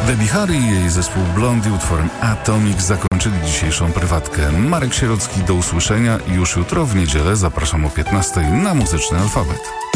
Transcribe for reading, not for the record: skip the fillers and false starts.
Debbie Harry i jej zespół Blondie utworem Atomic zakończyli dzisiejszą prywatkę. Marek Sierocki, do usłyszenia. Już jutro w niedzielę zapraszam o 15:00 na Muzyczny Alfabet.